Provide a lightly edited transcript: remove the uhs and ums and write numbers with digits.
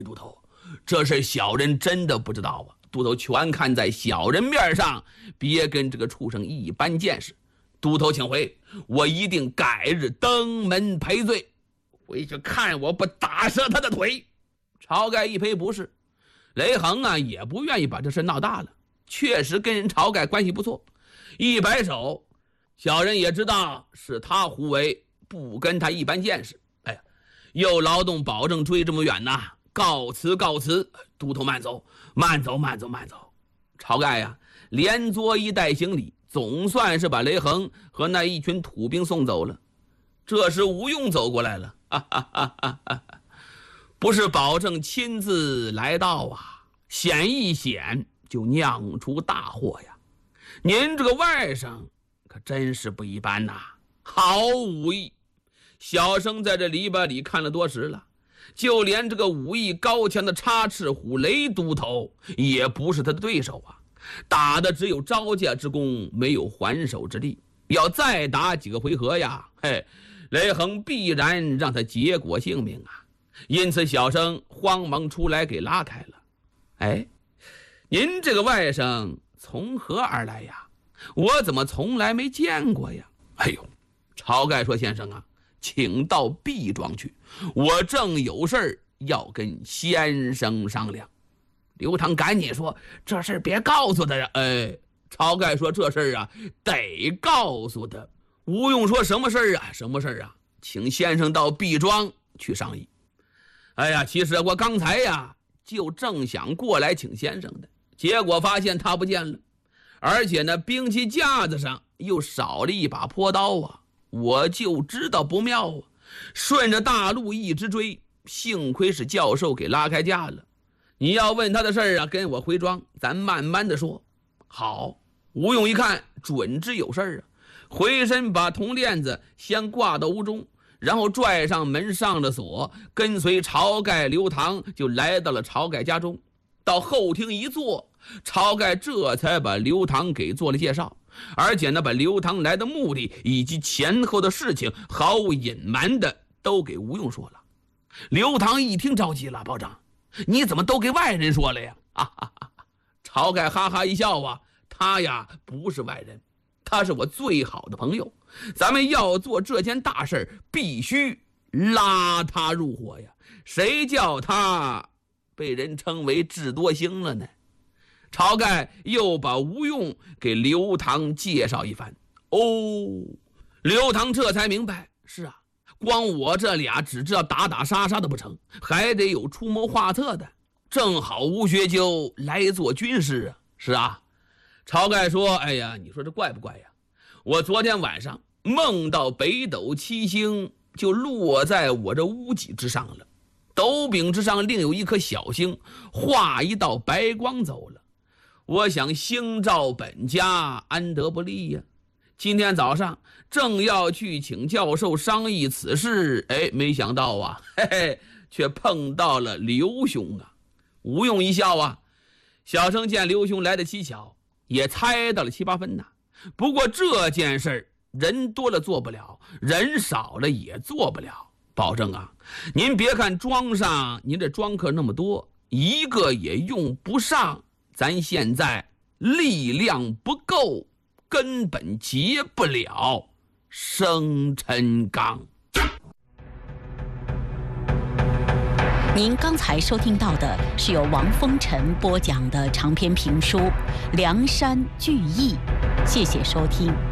都头，这事小人真的不知道啊。都头全看在小人面上，别跟这个畜生一般见识。都头请回，我一定改日登门赔罪，回去看我不打折他的腿。晁盖一赔不是，雷横啊也不愿意把这事闹大了，确实跟人晁盖关系不错，一摆手，小人也知道是他胡为，不跟他一般见识。哎呀，又劳动保证追这么远呐，告辞告辞。都头慢走慢走慢走慢走。晁盖呀连作一带行李，总算是把雷横和那一群土兵送走了。这时吴用走过来了，不是保证亲自来到啊，险一险就酿出大祸呀。您这个外甥可真是不一般呐，好武艺。小生在这篱笆里看了多时了，就连这个武艺高强的插翅虎雷都头也不是他的对手啊，打的只有招架之功，没有还手之力。要再打几个回合呀，雷横必然让他结果性命啊。因此小生慌忙出来给拉开了。哎，您这个外甥从何而来呀？我怎么从来没见过呀？哎呦，晁盖说，先生啊，请到毕庄去，我正有事要跟先生商量。刘唐赶紧说，这事别告诉他呀。晁盖说，这事啊得告诉他。吴用说，什么事啊？什么事啊？请先生到毕庄去商议。哎呀，其实我刚才呀就正想过来请先生的，结果发现他不见了，而且呢兵器架子上又少了一把坡刀啊，我就知道不妙啊，顺着大路一直追，幸亏是教授给拉开架了。你要问他的事啊，跟我回庄，咱慢慢的说。好，吴用一看准知有事啊，回身把铜链子先挂到屋中，然后拽上门上了锁，跟随晁盖刘唐就来到了晁盖家中。到后厅一坐，晁盖这才把刘唐给做了介绍，而且呢把刘唐来的目的以及前后的事情毫无隐瞒的都给吴用说了。刘唐一听着急了，保长，你怎么都给外人说了呀？晁盖哈哈一笑啊，他呀不是外人，他是我最好的朋友，咱们要做这件大事必须拉他入伙呀，谁叫他被人称为智多星了呢？晁盖又把吴用给刘唐介绍一番。刘唐这才明白，是啊，光我这俩只知道打打杀杀的不成，还得有出谋划策的，正好吴学究来做军师啊。是啊，晁盖说，哎呀，你说这怪不怪呀？我昨天晚上梦到北斗七星就落在我这屋脊之上了，斗柄之上另有一颗小星，画一道白光走了。我想星照本家，安得不利呀？今天早上正要去请教授商议此事，没想到啊，却碰到了刘兄啊。吴用一笑啊，小生见刘兄来得蹊跷，也猜到了7、8分呐。不过这件事人多了做不了，人少了也做不了。保证啊，您别看庄上您这庄客那么多，一个也用不上，咱现在力量不够，根本结不了生辰纲。 您刚才收听到的是由王风尘播讲的长篇评书《梁山聚义》，谢谢收听。